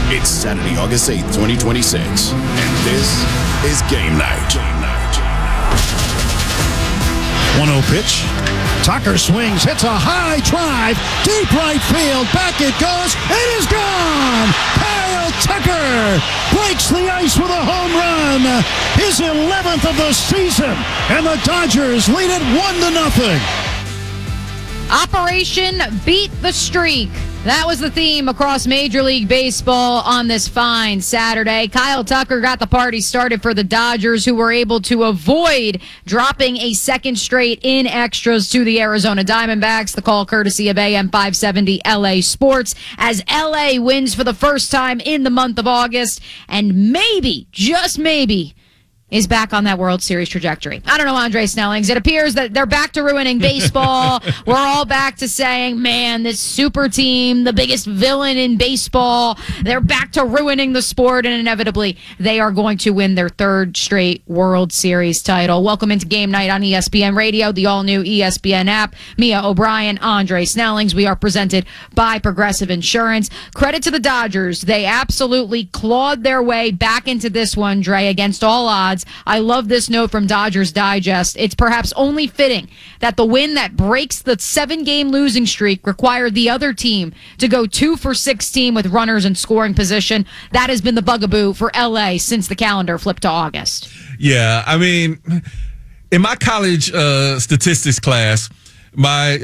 It's Saturday, August 8th, 2026, and this is Game Night. 1-0 pitch. Tucker swings, hits a high drive, deep right field, back it goes, it is gone! Kyle Tucker breaks the ice with a home run, his 11th of the season, and the Dodgers lead it 1-0. Operation Beat the Streak. That was the theme across Major League Baseball on this fine Saturday. Kyle Tucker got the party started for the Dodgers, who were able to avoid dropping a second straight in extras to the Arizona Diamondbacks. The call courtesy of AM 570 LA Sports, as LA wins for the first time in the month of August, and maybe, just maybe, is back on that World Series trajectory. I don't know, Andre Snellings. It appears that they're back to ruining baseball. We're all back to saying, man, this super team, the biggest villain in baseball, they're back to ruining the sport, and inevitably they are going to win their third straight World Series title. Welcome into Game Night on ESPN Radio, the all-new ESPN app. Mia O'Brien, Andre Snellings. We are presented by Progressive Insurance. Credit to the Dodgers. They absolutely clawed their way back into this one, Dre, against all odds. I love this note from Dodgers Digest. It's perhaps only fitting that the win that breaks the 7-game losing streak required the other team to go 2 for 16 with runners in scoring position. That has been the bugaboo for LA since the calendar flipped to August. Yeah, I mean, in my college statistics class, my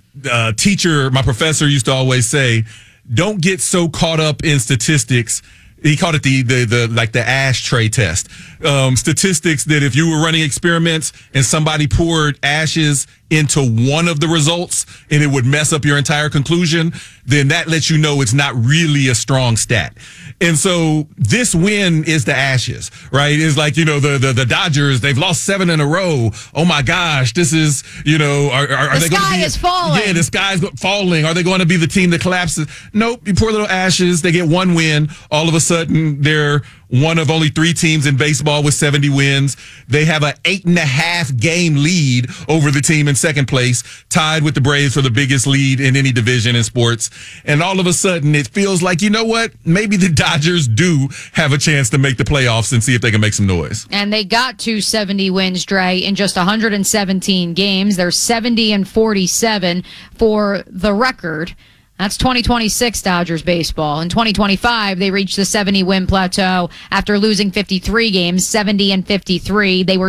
teacher, my professor used to always say, don't get so caught up in statistics. He called it the ashtray test. Statistics that if you were running experiments and somebody poured ashes into one of the results and it would mess up your entire conclusion, then that lets you know it's not really a strong stat. And so this win is the ashes, right? It's like, the Dodgers, they've lost 7 in a row. Oh my gosh, this is, are they going to be? The sky is falling. Yeah, the sky's falling. Are they going to be the team that collapses? Nope. You pour little ashes. They get one win. All of a sudden, they're one of only 3 teams in baseball with 70 wins. They have an 8.5 game lead over the team in second place, tied with the Braves for the biggest lead in any division in sports. And all of a sudden, it feels like, you know what? Maybe the Dodgers do have a chance to make the playoffs and see if they can make some noise. And they got to 70 wins, Dre, in just 117 games. They're 70-47 for the record. That's 2026 Dodgers baseball. In 2025, they reached the 70-win plateau after losing 53 games, 70-53. They were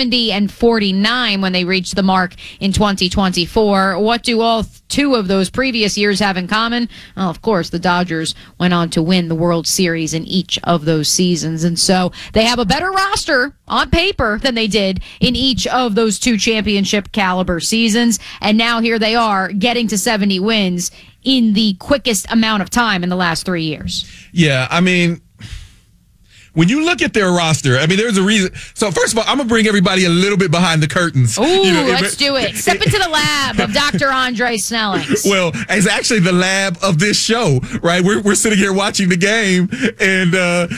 70-49 when they reached the mark in 2024. What do all 2 of those previous years have in common? Well, of course, the Dodgers went on to win the World Series in each of those seasons. And so they have a better roster on paper than they did in each of those 2 championship caliber seasons. And now here they are getting to 70 wins in the quickest amount of time in the last 3 years. Yeah, I mean, when you look at their roster, I mean, there's a reason. So first of all, I'm going to bring everybody a little bit behind the curtains. Ooh, let's do it. Step into the lab of Dr. Andre Snellings. Well, it's actually the lab of this show, right? We're sitting here watching the game, and,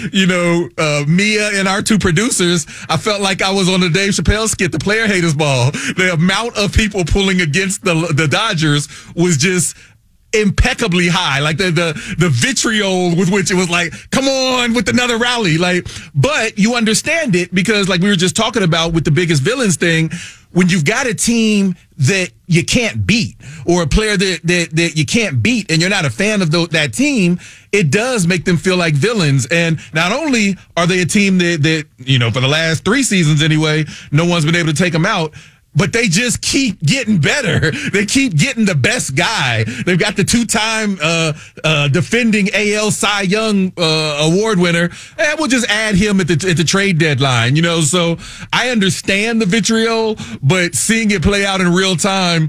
Mia and our 2 producers, I felt like I was on the Dave Chappelle skit, The Player Haters Ball. The amount of people pulling against the Dodgers was just impeccably high, like the vitriol with which it was like, come on with another rally, but you understand it because, like we were just talking about with the biggest villains thing, when you've got a team that you can't beat or a player that you can't beat and you're not a fan of that team, it does make them feel like villains. And not only are they a team that for the last 3 seasons anyway, no one's been able to take them out, but they just keep getting better. They keep getting the best guy. They've got the 2-time defending AL Cy Young award winner, and we'll just add him at the trade deadline. So I understand the vitriol, but seeing it play out in real time,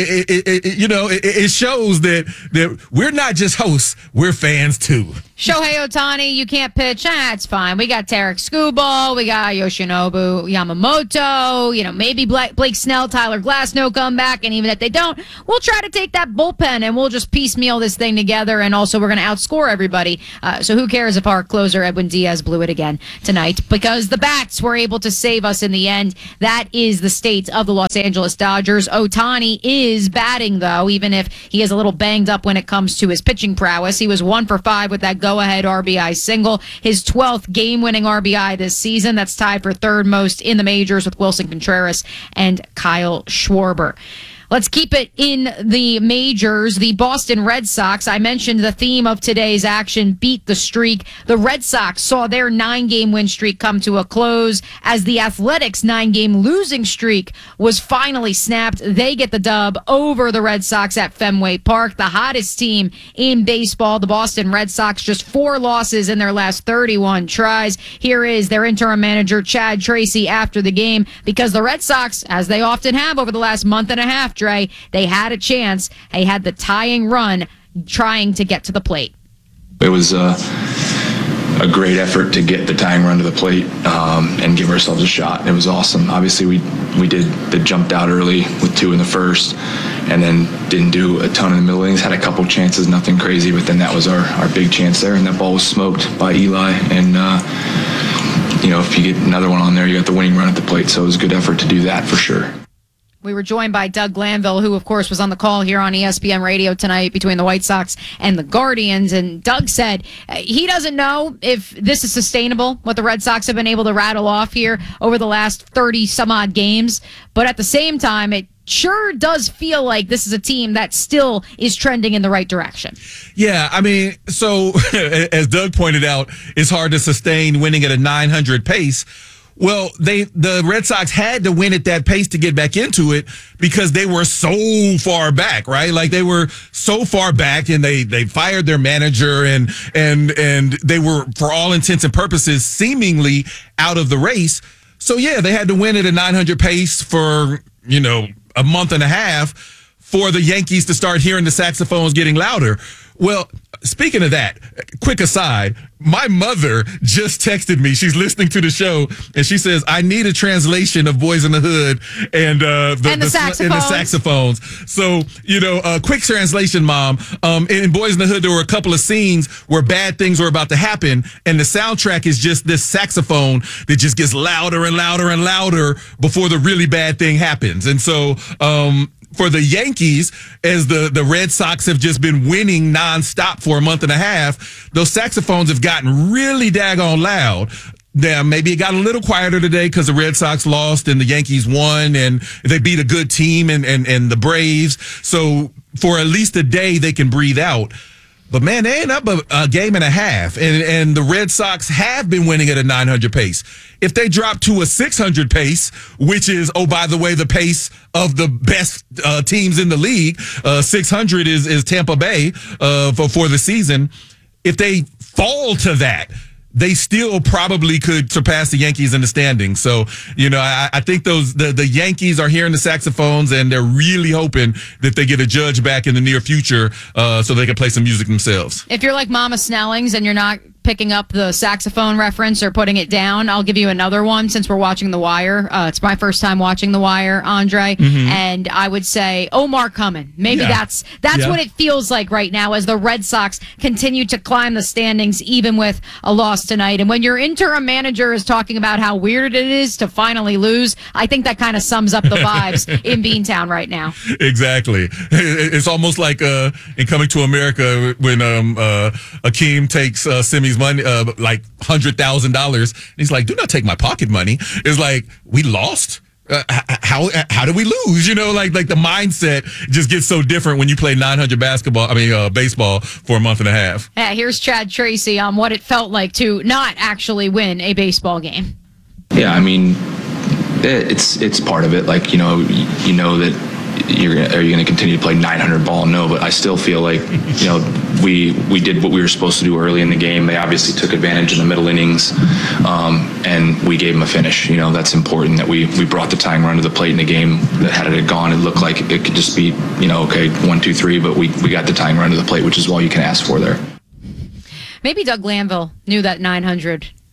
it shows that we're not just hosts, we're fans too. Shohei Ohtani, you can't pitch. It's fine. We got Tarek Skubal. We got Yoshinobu Yamamoto. Maybe Blake Blake Snell, Tyler Glasnow come back, and even if they don't, we'll try to take that bullpen and we'll just piecemeal this thing together, and also we're going to outscore everybody. So who cares if our closer, Edwin Diaz, blew it again tonight, because the bats were able to save us in the end. That is the state of the Los Angeles Dodgers. Ohtani is batting, though, even if he is a little banged up when it comes to his pitching prowess. He was 1 for 5 with that go-ahead RBI single, his 12th game-winning RBI this season. That's tied for third most in the majors with Wilson Contreras and Kyle Schwarber. Let's keep it in the majors. The Boston Red Sox, I mentioned the theme of today's action, beat the streak. The Red Sox saw their 9-game win streak come to a close as the Athletics' 9-game losing streak was finally snapped. They get the dub over the Red Sox at Fenway Park. The hottest team in baseball, the Boston Red Sox, just 4 losses in their last 31 tries. Here is their interim manager, Chad Tracy, after the game, because the Red Sox, as they often have over the last month and a half, Dre, they had a chance. They had the tying run trying to get to the plate. It was a great effort to get the tying run to the plate and give ourselves a shot. It was awesome. Obviously, we jumped out early with 2 in the first, and then didn't do a ton in the middle innings. Had a couple chances, nothing crazy, but then that was our big chance there, and that ball was smoked by Eli. And if you get another one on there, you got the winning run at the plate. So it was a good effort to do that for sure. We were joined by Doug Glanville, who, of course, was on the call here on ESPN Radio tonight between the White Sox and the Guardians. And Doug said he doesn't know if this is sustainable, what the Red Sox have been able to rattle off here over the last 30-some-odd games. But at the same time, it sure does feel like this is a team that still is trending in the right direction. Yeah, I mean, so as Doug pointed out, it's hard to sustain winning at a 900 pace. Well, the Red Sox had to win at that pace to get back into it because they were so far back, right? Like they were so far back, and they fired their manager, and they were, for all intents and purposes, seemingly out of the race. So yeah, they had to win at a 900 pace for, a month and a half for the Yankees to start hearing the saxophones getting louder. Well, speaking of that, quick aside, my mother just texted me. She's listening to the show, and she says, I need a translation of Boys in the Hood and the saxophones. So, quick translation, Mom. In Boys in the Hood, there were a couple of scenes where bad things were about to happen, and the soundtrack is just this saxophone that just gets louder and louder and louder before the really bad thing happens. And so, for the Yankees, as the Red Sox have just been winning nonstop for a month and a half, those saxophones have gotten really daggone loud. Now, maybe it got a little quieter today because the Red Sox lost and the Yankees won, and they beat a good team and the Braves. So for at least a day, they can breathe out. But, man, they ain't up a game and a half, and the Red Sox have been winning at a 900 pace. If they drop to a 600 pace, which is, oh, by the way, the pace of the best teams in the league, 600 is Tampa Bay for the season. If they fall to that, they still probably could surpass the Yankees in the standings. So, I think the Yankees are hearing the saxophones, and they're really hoping that they get a judge back in the near future so they can play some music themselves. If you're like Mama Snellings and you're not picking up the saxophone reference or putting it down, I'll give you another one since we're watching The Wire. It's my first time watching The Wire, Andre, and I would say Omar Cummin. Maybe that's what it feels like right now as the Red Sox continue to climb the standings even with a loss tonight. And when your interim manager is talking about how weird it is to finally lose, I think that kind of sums up the vibes in Beantown right now. Exactly. It's almost like in Coming to America when Akeem takes Simi's money, like $100,000. He's like, do not take my pocket money. It's like, we lost? How did we lose? Like the mindset just gets so different when you play 900 baseball for a month and a half. Yeah, here's Chad Tracy on what it felt like to not actually win a baseball game. Yeah, I mean, it's part of it. Like, that are you going to continue to play 900 ball? No, but I still feel like, we did what we were supposed to do early in the game. They obviously took advantage in the middle innings, and we gave them a finish. That's important that we brought the tying run to the plate in the game. That had it gone, it looked like it could just be, okay, 1, 2, 3, but we got the tying run to the plate, which is all you can ask for there. Maybe Doug Glanville knew that 900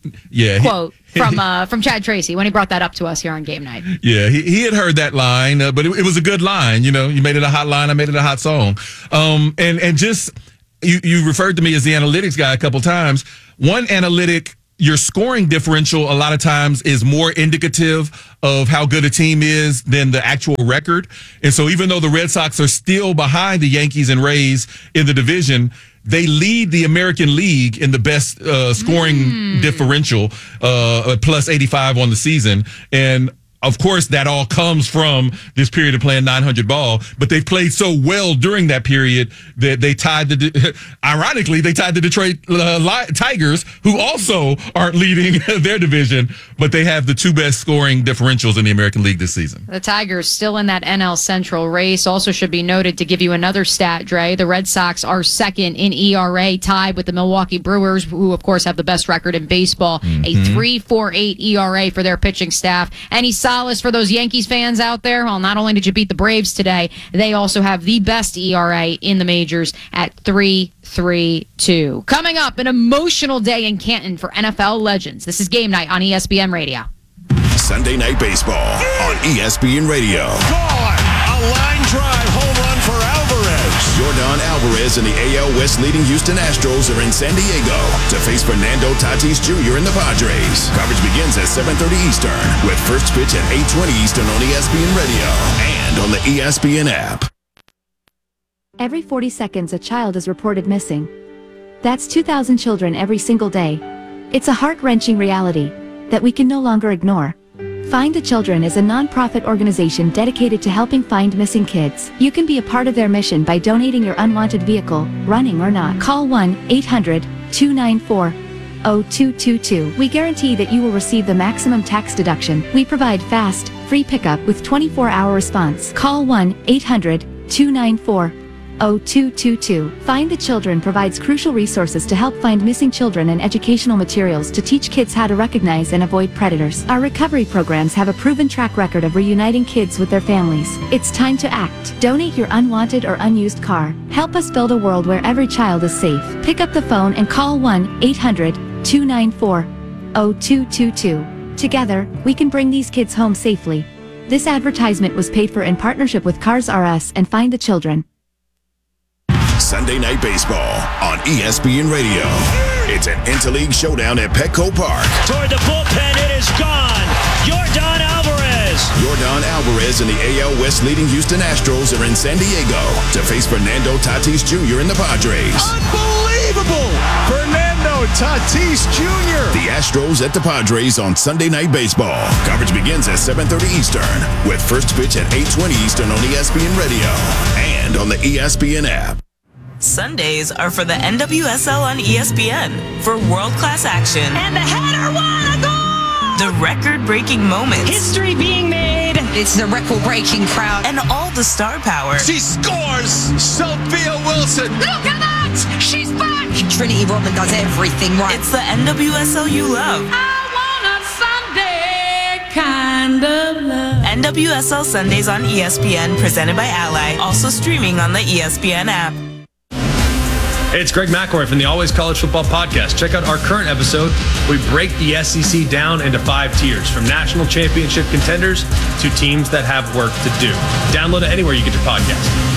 quote from Chad Tracy when he brought that up to us here on Game Night. Yeah, he had heard that line, but it was a good line. You know, you made it a hot line, I made it a hot song. And just you referred to me as the analytics guy a couple times. One analytic, your scoring differential a lot of times is more indicative of how good a team is than the actual record. And so even though the Red Sox are still behind the Yankees and Rays in the division, they lead the American League in the best scoring differential, plus 85 on the season. And of course, that all comes from this period of playing 900 ball, but they've played so well during that period that they tied ironically, they tied the Detroit Tigers, who also aren't leading their division, but they have the two best scoring differentials in the American League this season. The Tigers still in that NL Central race. Also should be noted, to give you another stat, Dre, the Red Sox are second in ERA, tied with the Milwaukee Brewers, who of course have the best record in baseball, a 3.48 ERA for their pitching staff. Any solace for those Yankees fans out there? Well, not only did you beat the Braves today, they also have the best ERA in the majors at 3.32. Coming up, an emotional day in Canton for NFL legends. This is Game Night on ESPN Radio. Sunday Night Baseball on ESPN Radio. Gone! A line drive home run for Alvarez. Yordan Alvarez and the AL West leading Houston Astros are in San Diego to face Fernando Tatis Jr. and the Padres. Coverage begins at 7:30 Eastern with first pitch at 8:20 Eastern on ESPN Radio and on the ESPN app. Every 40 seconds a child is reported missing. That's 2,000 children every single day. It's a heart-wrenching reality that we can no longer ignore. Find the Children is a non-profit organization dedicated to helping find missing kids. You can be a part of their mission by donating your unwanted vehicle, running or not. Call 1-800-294-0222. We guarantee that you will receive the maximum tax deduction. We provide fast, free pickup with 24-hour response. Call 1-800-294-0222. Find the Children provides crucial resources to help find missing children and educational materials to teach kids how to recognize and avoid predators. Our recovery programs have a proven track record of reuniting kids with their families. It's time to act. Donate your unwanted or unused car. Help us build a world where every child is safe. Pick up the phone and call 1-800-294-0222. Together, we can bring these kids home safely. This advertisement was paid for in partnership with Cars R Us and Find the Children. Sunday Night Baseball on ESPN Radio. It's an interleague showdown at Petco Park. Toward the bullpen, it is gone. Yordan Alvarez. Yordan Alvarez and the AL West leading Houston Astros are in San Diego to face Fernando Tatis Jr. and the Padres. Unbelievable! Fernando Tatis Jr. The Astros at the Padres on Sunday Night Baseball. Coverage begins at 7:30 Eastern with first pitch at 8:20 Eastern on ESPN Radio and on the ESPN app. Sundays are for the NWSL on ESPN for world-class action. And the header won a goal! The record-breaking moments. History being made. It's the record-breaking crowd. And all the star power. She scores! Sophia Wilson! Look at that! She's back! Trinity Rodman does everything right. It's the NWSL you love. I want a Sunday kind of love. NWSL Sundays on ESPN, presented by Ally. Also streaming on the ESPN app. Hey, it's Greg McElroy from the Always College Football Podcast. Check out our current episode. We break the SEC down into 5 tiers, from national championship contenders to teams that have work to do. Download it anywhere you get your podcast.